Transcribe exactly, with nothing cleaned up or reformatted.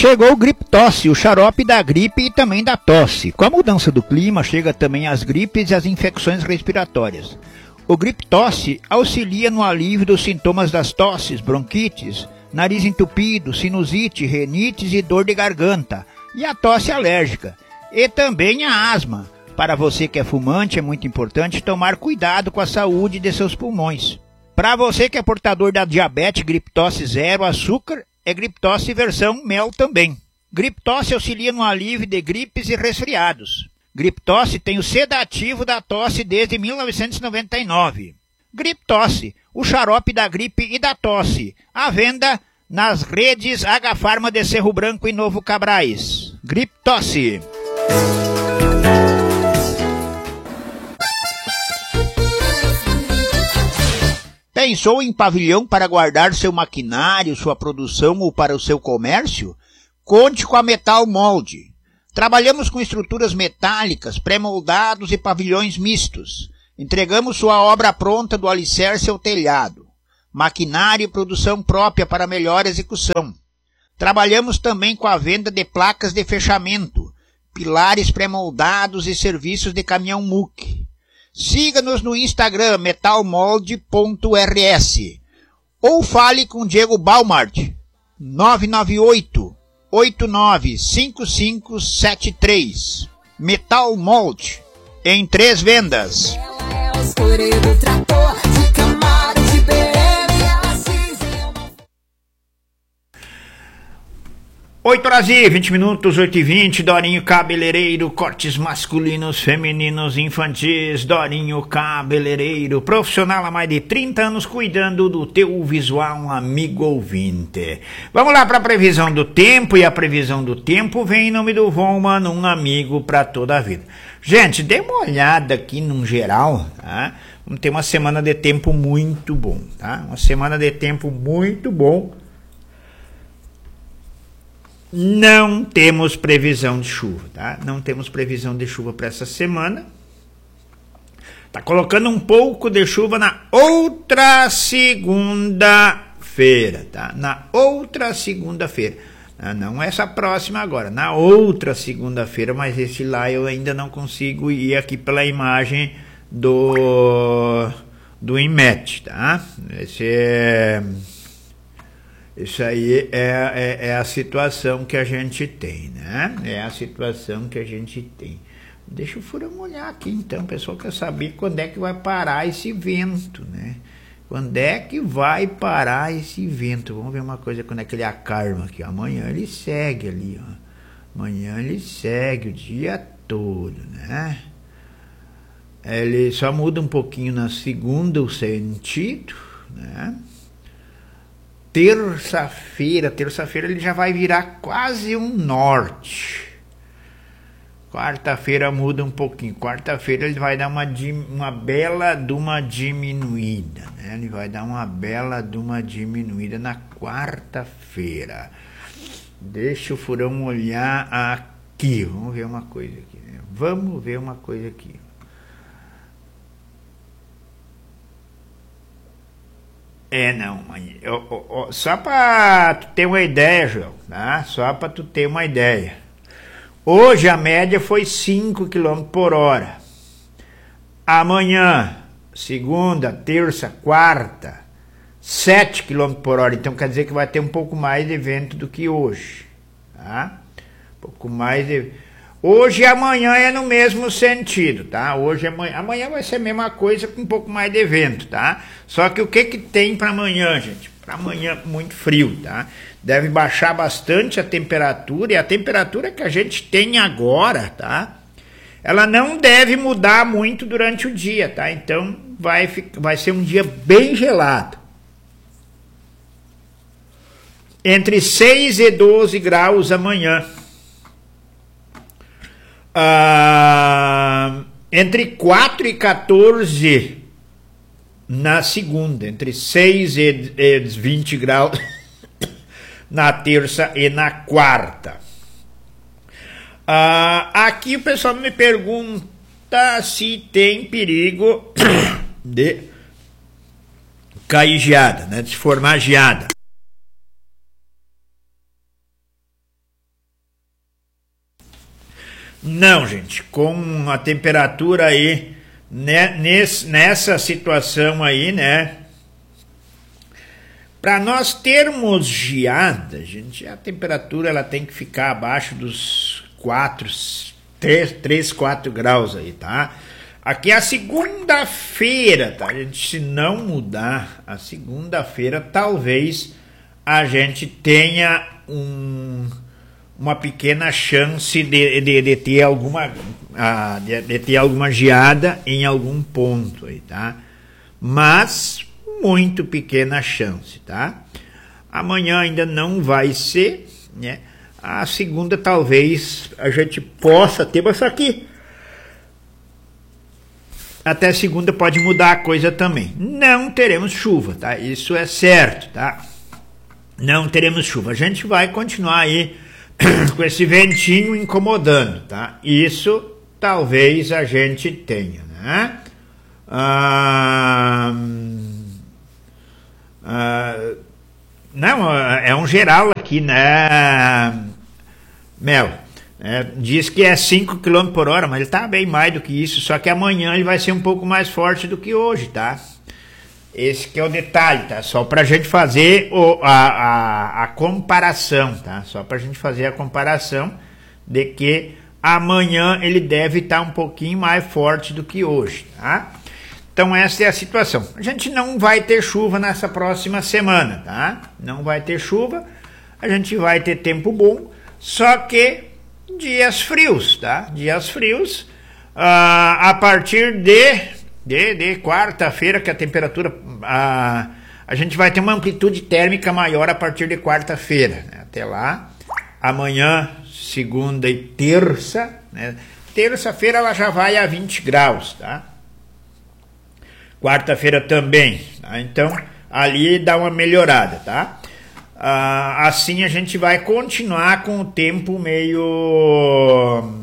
Chegou o Griptosse, o xarope da gripe e também da tosse. Com a mudança do clima, chega também as gripes e as infecções respiratórias. O Griptosse auxilia no alívio dos sintomas das tosses, bronquites, nariz entupido, sinusite, renites e dor de garganta, e a tosse alérgica, e também a asma. Para você que é fumante, é muito importante tomar cuidado com a saúde de seus pulmões. Para você que é portador da diabetes, Griptosse zero açúcar, é Griptosse versão mel também. Griptosse auxilia no alívio de gripes e resfriados. Griptosse tem o sedativo da tosse desde mil novecentos e noventa e nove. Griptosse, o xarope da gripe e da tosse. À venda nas redes H-Farma de Cerro Branco e Novo Cabrais. Griptosse. Pensou em pavilhão para guardar seu maquinário, sua produção ou para o seu comércio? Conte com a Metal Mold. Trabalhamos com estruturas metálicas, pré-moldados e pavilhões mistos. Entregamos sua obra pronta do alicerce ao telhado. Maquinário e produção própria para melhor execução. Trabalhamos também com a venda de placas de fechamento, pilares pré-moldados e serviços de caminhão muque. Siga-nos no Instagram metalmold ponto r s ou fale com Diego Balmart nove nove oito, oito nove cinco cinco sete três. Metal Mold em três vendas. oito horas e vinte minutos, oito e vinte, Dorinho Cabeleireiro, cortes masculinos, femininos, infantis, Dorinho Cabeleireiro, profissional há mais de trinta anos cuidando do teu visual, um amigo ouvinte. Vamos lá para a previsão do tempo, e a previsão do tempo vem em nome do Volman, um amigo para toda a vida. Gente, dê uma olhada aqui num geral, tá? Vamos ter uma semana de tempo muito bom, tá? Uma semana de tempo muito bom. Não temos previsão de chuva, tá? Não temos previsão de chuva para essa semana. Tá colocando um pouco de chuva na outra segunda-feira, tá? Na outra segunda-feira. Não essa próxima agora, na outra segunda-feira, mas esse lá eu ainda não consigo ir aqui pela imagem do do Inmet, tá? Esse é... Isso aí é, é, é a situação que a gente tem, né? É a situação que a gente tem. Deixa o Furão olhar aqui, então. O pessoal quer saber quando é que vai parar esse vento, né? Quando é que vai parar esse vento? Vamos ver uma coisa, quando é que ele acarma aqui. Amanhã ele segue ali, ó. Amanhã ele segue o dia todo, né? Ele só muda um pouquinho na segunda o sentido, né? Terça-feira, terça-feira ele já vai virar quase um norte. Quarta-feira muda um pouquinho. Quarta-feira ele vai dar uma, uma bela de uma diminuída, né? Ele vai dar uma bela de uma diminuída na quarta-feira. Deixa o Furão olhar aqui. Vamos ver uma coisa aqui, né? Vamos ver uma coisa aqui. É, não, eu, eu, eu, só para tu ter uma ideia, João, tá? Só para tu ter uma ideia. Hoje a média foi cinco quilômetros por hora. Amanhã, segunda, terça, quarta, sete quilômetros por hora. Então quer dizer que vai ter um pouco mais de vento do que hoje, tá? Um pouco mais de... Hoje e amanhã é no mesmo sentido, tá? Hoje e amanhã, amanhã vai ser a mesma coisa com um pouco mais de vento, tá? Só que o que que tem para amanhã, gente? Para amanhã muito frio, tá? Deve baixar bastante a temperatura, e a temperatura que a gente tem agora, tá? Ela não deve mudar muito durante o dia, tá? Então vai, vai ser um dia bem gelado. Entre seis e doze graus amanhã. Ah, entre quatro e quatorze na segunda, entre seis e vinte graus na terça e na quarta. Ah, aqui o pessoal me pergunta se tem perigo de cair geada, né, de se formar geada. Não, gente, com a temperatura aí, né, nesse, nessa situação aí, né, para nós termos geada, gente, a temperatura ela tem que ficar abaixo dos quatro, três, quatro graus aí, tá? Aqui é a segunda-feira, tá, gente? Se não mudar, a segunda-feira talvez a gente tenha um, uma pequena chance de, de, de, ter alguma, de, de ter alguma geada em algum ponto aí, tá? Mas muito pequena chance, tá? Amanhã ainda não vai ser, né? A segunda talvez a gente possa ter, mas só que até segunda pode mudar a coisa também. Não teremos chuva, tá? Isso é certo, tá? Não teremos chuva. A gente vai continuar aí com esse ventinho incomodando, tá? Isso talvez a gente tenha, né? Ah, ah, não, é um geral aqui, né, Mel? É, diz que é cinco quilômetros por hora, mas ele tá bem mais do que isso, só que amanhã ele vai ser um pouco mais forte do que hoje, tá? Esse que é o detalhe, tá? Só pra gente fazer o, a, a, a comparação, tá? Só pra gente fazer a comparação de que amanhã ele deve estar um pouquinho mais forte do que hoje, tá? Então essa é a situação. A gente não vai ter chuva nessa próxima semana, tá? Não vai ter chuva, a gente vai ter tempo bom, só que dias frios, tá? Dias frios, ah, a partir de, de, de quarta-feira, que a temperatura, ah, a gente vai ter uma amplitude térmica maior a partir de quarta-feira, né? Até lá, amanhã, segunda e terça, né? Terça-feira ela já vai a vinte graus, tá? Quarta-feira também, tá? Então ali dá uma melhorada, tá? Ah, assim a gente vai continuar com o tempo meio